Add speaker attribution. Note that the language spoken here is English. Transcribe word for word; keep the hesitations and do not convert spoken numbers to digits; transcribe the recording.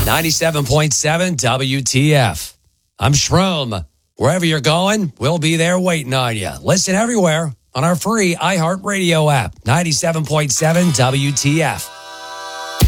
Speaker 1: ninety-seven point seven W T F. I'm Shroom. Wherever you're going, we'll be there waiting on you. Listen everywhere on our free iHeartRadio app. ninety-seven point seven W T F.